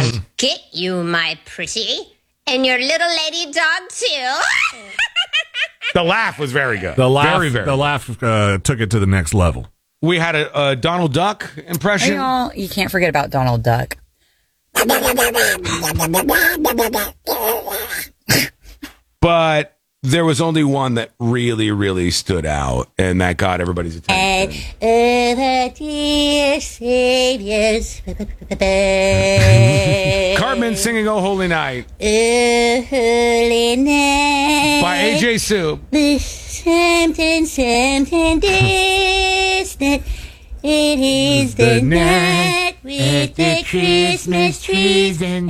I get you, my pretty, and your little lady dog, too. The laugh was very good. The laugh, very, very the laugh took it to the next level. We had a Donald Duck impression. You can't forget about Donald Duck. But there was only one that really, really stood out, and that got everybody's attention. The dear Savior's Cartman singing "Oh Holy Night" holy night by AJ Soup. The something distant. It is the night with the Christmas trees and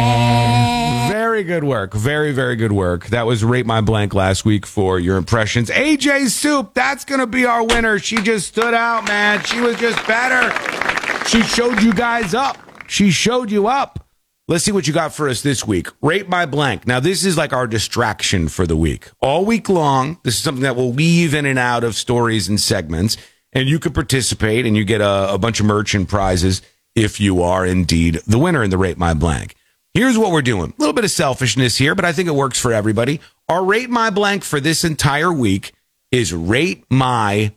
past. Very good work. Very, very good work. That was Rate My Blank last week for your impressions. AJ Soup, that's going to be our winner. She just stood out, man. She was just better. She showed you guys up. She showed you up. Let's see what you got for us this week. Rate My Blank. Now, this is like our distraction for the week. All week long, this is something that will weave in and out of stories and segments. And you could participate, and you get a bunch of merch and prizes if you are indeed the winner in the Rate My Blank. Here's what we're doing. A little bit of selfishness here, but I think it works for everybody. Our Rate My Blank for this entire week is Rate My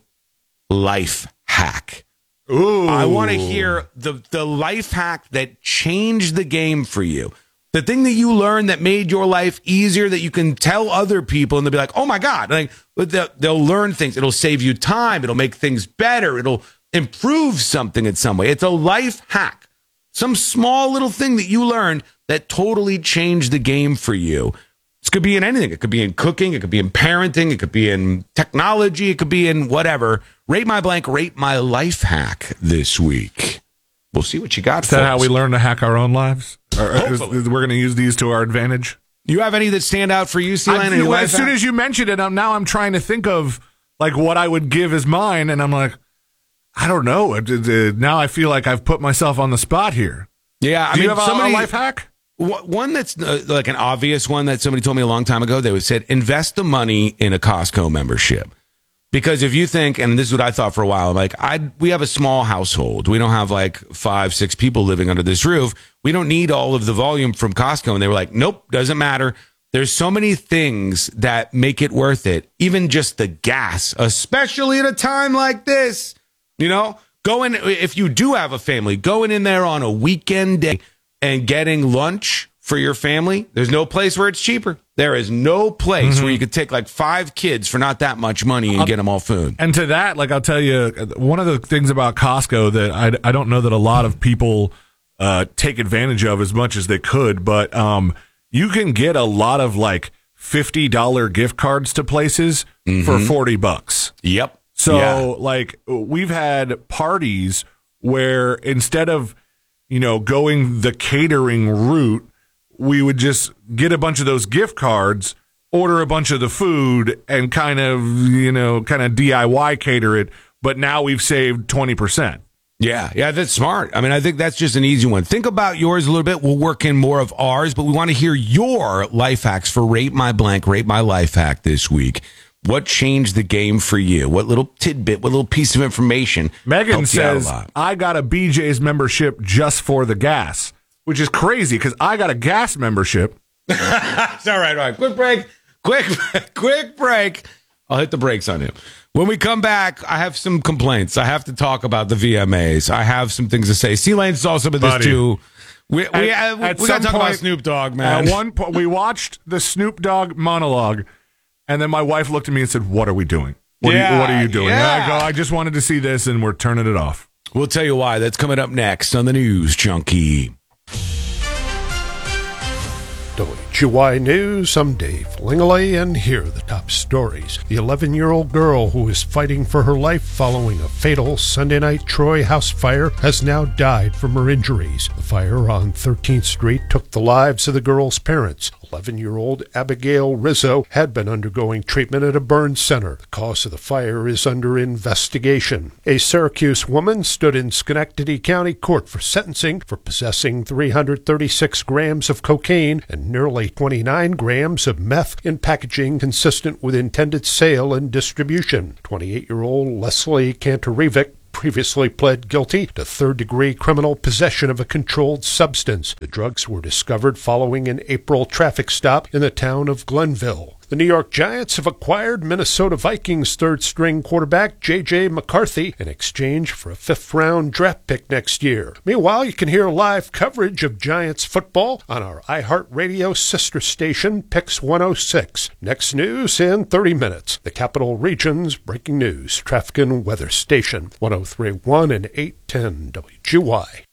Life Hack. Ooh. I want to hear the life hack that changed the game for you. The thing that you learned that made your life easier, that you can tell other people and they'll be like, oh my God, like they'll learn things. It'll save you time. It'll make things better. It'll improve something in some way. It's a life hack. Some small little thing that you learned that totally changed the game for you. This could be in anything. It could be in cooking. It could be in parenting. It could be in technology. It could be in whatever. Rate My Blank, Rate My Life Hack this week. We'll see what you got. Is that how we learn to hack our own lives? We're Hopefully. going to use these to our advantage? You have any that stand out for you, C-Line? As soon as you mentioned it, I'm trying to think of like what I would give as mine, and I'm like, I don't know. Now I feel like I've put myself on the spot here. Yeah, Do you have a life hack? One that's like an obvious one that somebody told me a long time ago. They said, invest the money in a Costco membership. Because if you think, and this is what I thought for a while, like we have a small household. We don't have like 5-6 people living under this roof. We don't need all of the volume from Costco. And they were like, nope, doesn't matter. There's so many things that make it worth it. Even just the gas, especially at a time like this, you know, if you do have a family, going in there on a weekend day and getting lunch for your family. There's no place where it's cheaper. There is no place where you could take like 5 kids for not that much money and get them all food. And to that, like I'll tell you, one of the things about Costco that I don't know that a lot of people take advantage of as much as they could, but you can get a lot of like $50 gift cards to places for $40. Yep. So like we've had parties where instead of, going the catering route, we would just get a bunch of those gift cards, order a bunch of the food, and kind of DIY cater it. But now we've saved 20%. Yeah, that's smart. I mean, I think that's just an easy one. Think about yours a little bit. We'll work in more of ours, but we want to hear your life hacks for Rate My Blank, Rate My Life Hack this week. What changed the game for you? What little tidbit, what little piece of information? Megan says, I got a BJ's membership just for the gas. Which is crazy because I got a gas membership. It's all right. Quick break. Quick break. I'll hit the brakes on him. When we come back, I have some complaints. I have to talk about the VMAs. I have some things to say. C-Lane saw some of this too. We got to talk about Snoop Dogg, man. At one point, we watched the Snoop Dogg monologue, and then my wife looked at me and said, "What are we doing? What are you doing?" Yeah. And I go, "I just wanted to see this, and we're turning it off." We'll tell you why. That's coming up next on the News Junkie. WHY News, I'm Dave Lingley, and here are the top stories. The 11-year-old girl who is fighting for her life following a fatal Sunday night Troy house fire has now died from her injuries. The fire on 13th Street took the lives of the girl's parents. 11-year-old Abigail Rizzo had been undergoing treatment at a burn center. The cause of the fire is under investigation. A Syracuse woman stood in Schenectady County Court for sentencing for possessing 336 grams of cocaine and nearly 29 grams of meth in packaging consistent with intended sale and distribution. 28-year-old Leslie Kantarevic previously pled guilty to third-degree criminal possession of a controlled substance. The drugs were discovered following an April traffic stop in the town of Glenville. The New York Giants have acquired Minnesota Vikings third-string quarterback J.J. McCarthy in exchange for a fifth-round draft pick next year. Meanwhile, you can hear live coverage of Giants football on our iHeartRadio sister station, Pix 106. Next news in 30 minutes. The Capital Region's breaking news, traffic and weather station, 103.1 and 810 WGY.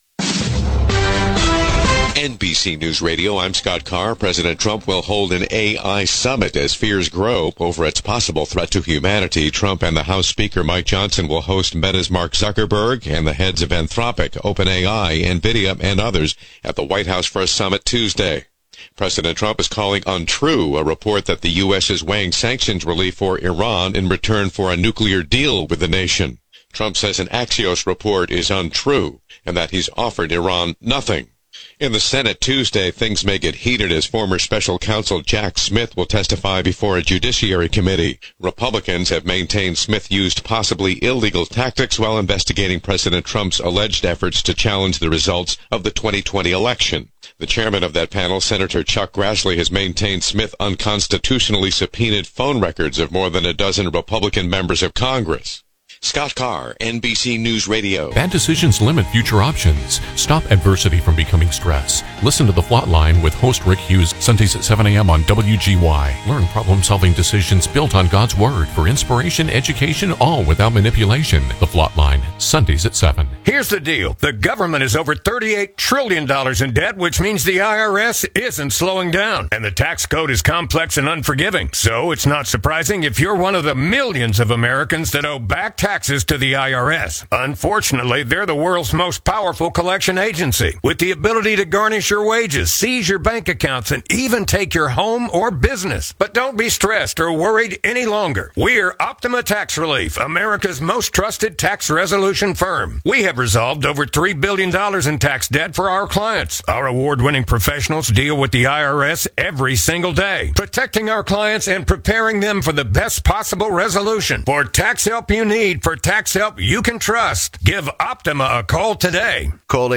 NBC News Radio, I'm Scott Carr. President Trump will hold an AI summit as fears grow over its possible threat to humanity. Trump and the House Speaker Mike Johnson will host Meta's Mark Zuckerberg and the heads of Anthropic, OpenAI, NVIDIA, and others at the White House for a summit Tuesday. President Trump is calling untrue a report that the U.S. is weighing sanctions relief for Iran in return for a nuclear deal with the nation. Trump says an Axios report is untrue and that he's offered Iran nothing. In the Senate Tuesday, things may get heated as former special counsel Jack Smith will testify before a judiciary committee. Republicans have maintained Smith used possibly illegal tactics while investigating President Trump's alleged efforts to challenge the results of the 2020 election. The chairman of that panel, Senator Chuck Grassley, has maintained Smith unconstitutionally subpoenaed phone records of more than a dozen Republican members of Congress. Scott Carr, NBC News Radio. Bad decisions limit future options. Stop adversity from becoming stress. Listen to The Flot Line with host Rick Hughes, Sundays at 7 a.m. on WGY. Learn problem-solving decisions built on God's Word for inspiration, education, all without manipulation. The Flot Line, Sundays at 7. Here's the deal. The government is over $38 trillion in debt, which means the IRS isn't slowing down. And the tax code is complex and unforgiving. So it's not surprising if you're one of the millions of Americans that owe back taxes to the IRS. Unfortunately, they're the world's most powerful collection agency, with the ability to garnish your wages, seize your bank accounts, and even take your home or business. But don't be stressed or worried any longer. We're Optima Tax Relief, America's most trusted tax resolution firm. We have resolved over $3 billion in tax debt for our clients. Our award-winning professionals deal with the IRS every single day, protecting our clients and preparing them for the best possible resolution. For tax help you need, for tax help you can trust, give Optima a call today. Call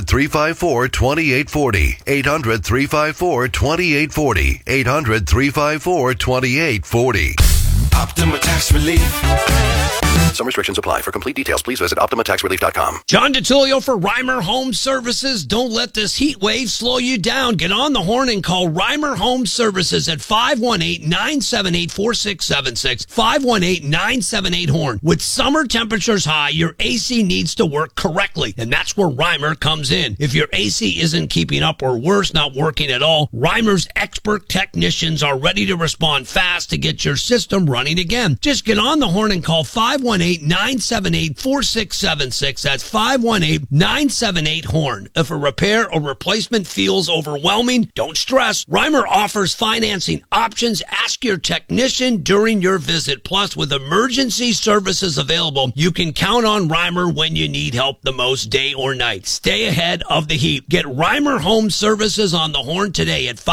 800-354-2840. 800-354-2840. 800-354-2840. Optima Tax Relief. Some restrictions apply. For complete details, please visit OptimaTaxRelief.com. John DiTullio for Reimer Home Services. Don't let this heat wave slow you down. Get on the horn and call Reimer Home Services at 518-978-4676. 518-978-HORN. With summer temperatures high, your AC needs to work correctly, and that's where Reimer comes in. If your AC isn't keeping up or worse, not working at all, Reimer's expert technicians are ready to respond fast to get your system running again. Just get on the horn and call 518-978-4676. That's 518-978-HORN. If a repair or replacement feels overwhelming, don't stress. Reimer offers financing options. Ask your technician during your visit. Plus, with emergency services available, you can count on Reimer when you need help the most, day or night. Stay ahead of the heat. Get Reimer Home Services on the horn today at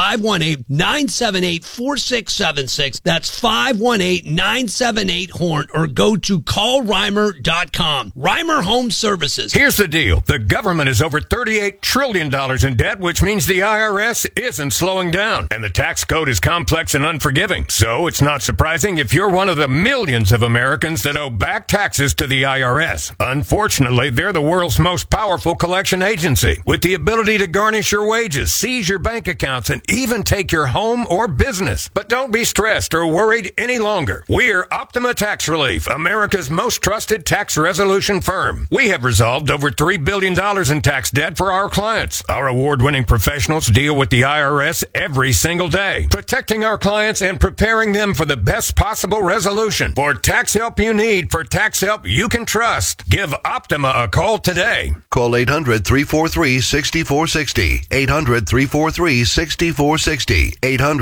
518-978-4676. That's 518-978-HORN, or go to callreimer.com. Reimer Home Services. Here's the deal. The government is over $38 trillion in debt, which means the IRS isn't slowing down. And the tax code is complex and unforgiving. So it's not surprising if you're one of the millions of Americans that owe back taxes to the IRS. Unfortunately, they're the world's most powerful collection agency, with the ability to garnish your wages, seize your bank accounts, and even take your home or business. But don't be stressed or worried any longer. We're Optima Tax Relief, America's most trusted tax resolution firm. We have resolved over $3 billion in tax debt for our clients. Our award-winning professionals deal with the IRS every single day, protecting our clients and preparing them for the best possible resolution. For tax help you need, for tax help you can trust, give Optima a call today. Call 800-343-6460. 800-343-6460.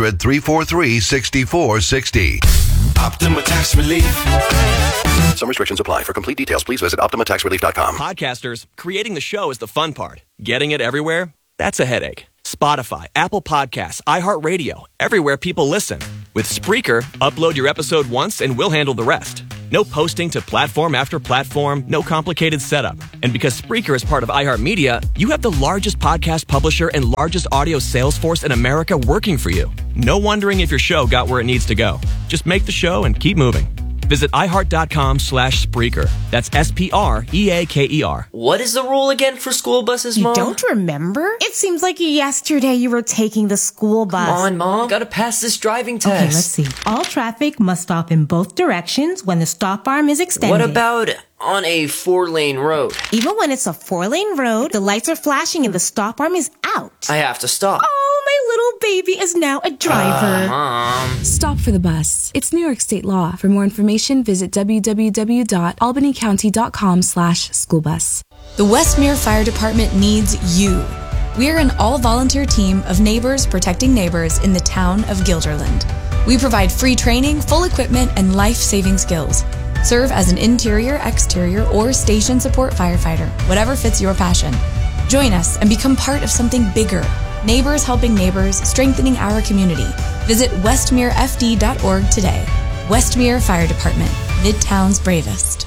800-343-6460. Optima Tax Relief. Some restrictions apply. For complete details, please visit OptimaTaxRelief.com. Podcasters, creating the show is the fun part. Getting it everywhere? That's a headache. Spotify, Apple Podcasts, iHeartRadio, everywhere people listen. With Spreaker, upload your episode once and we'll handle the rest. No posting to platform after platform, no complicated setup. And because Spreaker is part of iHeartMedia, you have the largest podcast publisher and largest audio sales force in America working for you. No wondering if your show got where it needs to go. Just make the show and keep moving. Visit iHeart.com/Spreaker. That's SPREAKER. What is the rule again for school buses, Mom? You don't remember? It seems like yesterday you were taking the school bus. Come on, Mom. Gotta pass this driving test. Okay, let's see. All traffic must stop in both directions when the stop arm is extended. What about on a 4-lane road? Even when it's a 4-lane road, the lights are flashing and the stop arm is out. I have to stop. Oh, my little baby is now a driver. Mom. Stop for the bus. It's New York State law. For more information, visit www.albanycounty.com/schoolbus. The Westmere Fire Department needs you. We're an all-volunteer team of neighbors protecting neighbors in the town of Guilderland. We provide free training, full equipment, and life-saving skills. Serve as an interior, exterior, or station support firefighter, whatever fits your passion. Join us and become part of something bigger. Neighbors helping neighbors, strengthening our community. Visit westmerefd.org today. Westmere Fire Department, Midtown's bravest.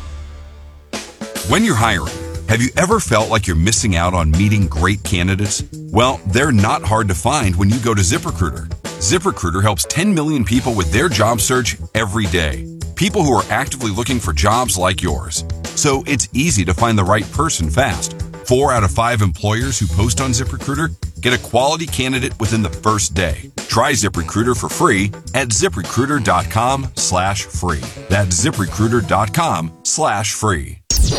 When you're hiring, have you ever felt like you're missing out on meeting great candidates? Well, they're not hard to find when you go to ZipRecruiter. ZipRecruiter helps 10 million people with their job search every day. People who are actively looking for jobs like yours. So it's easy to find the right person fast. 4 out of 5 employers who post on ZipRecruiter get a quality candidate within the first day. Try ZipRecruiter for free at ZipRecruiter.com/free. That's ZipRecruiter.com/free.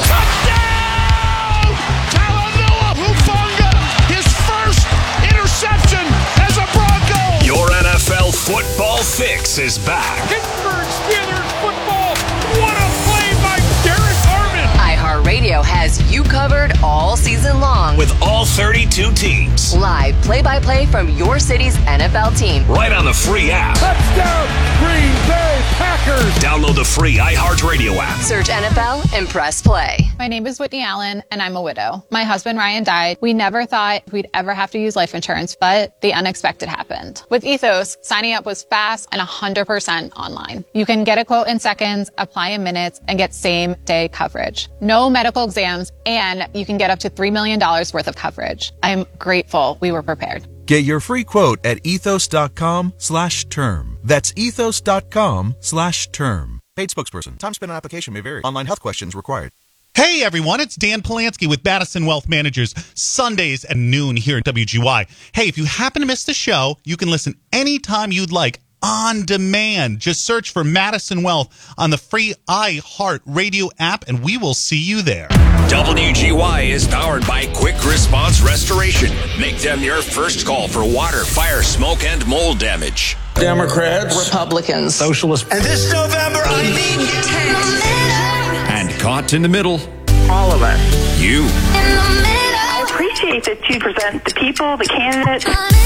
Touchdown! Talanoa Hufanga, his first interception as a Bronco. Your NFL football fix is back. Pittsburgh Steelers football. What a play by Derek Harmon. iHeartRadio has you covered all season long with all 32 teams. Live play-by-play from your city's NFL team. Right on the free app. Touchdown, Green Bay Packers. Download the free iHeartRadio app. Search NFL and press play. My name is Whitney Allen, and I'm a widow. My husband, Ryan, died. We never thought we'd ever have to use life insurance, but the unexpected happened. With Ethos, signing up was fast and 100% online. You can get a quote in seconds, apply in minutes, and get same-day coverage. No medical exams, and you can get up to $3 million worth of coverage. I'm grateful we were prepared. Get your free quote at ethos.com/term. That's ethos.com/term. Paid spokesperson. Time spent on application may vary. Online health questions required. Hey everyone, it's Dan Polanski with Madison Wealth Managers, Sundays at noon here at WGY. Hey, if you happen to miss the show, you can listen anytime you'd like on demand. Just search for Madison Wealth on the free iHeartRadio app and we will see you there. WGY is powered by Quick Response Restoration. Make them your first call for water, fire, smoke, and mold damage. Democrats, Republicans, Socialists, and this November I need and caught in the middle. All of us. You. I appreciate that you present the people, the candidates.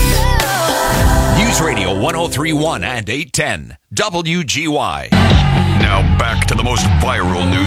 News Radio 103.1 and 810. WGY. Now back to the most viral news